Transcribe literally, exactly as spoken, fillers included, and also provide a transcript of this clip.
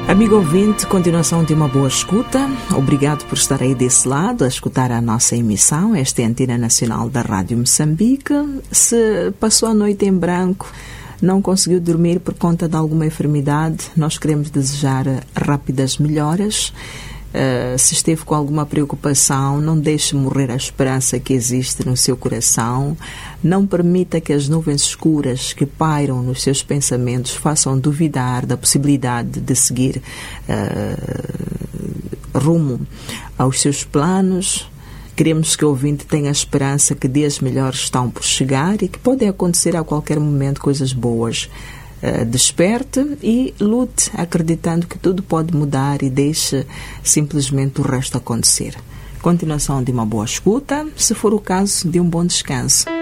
Amigo ouvinte, continuação de uma boa escuta. Obrigado por estar aí desse lado a escutar a nossa emissão. Esta é a Antena Nacional da Rádio Moçambique. Se passou a noite em branco, não conseguiu dormir por conta de alguma enfermidade, nós queremos desejar rápidas melhoras. Uh, se esteve com alguma preocupação, não deixe morrer a esperança que existe no seu coração. Não permita que as nuvens escuras que pairam nos seus pensamentos façam duvidar da possibilidade de seguir uh, rumo aos seus planos. Queremos que o ouvinte tenha a esperança que dias melhores estão por chegar e que podem acontecer a qualquer momento coisas boas. Uh, desperte e lute acreditando que tudo pode mudar e deixe simplesmente o resto acontecer. Continuação de uma boa escuta, se for o caso, de um bom descanso.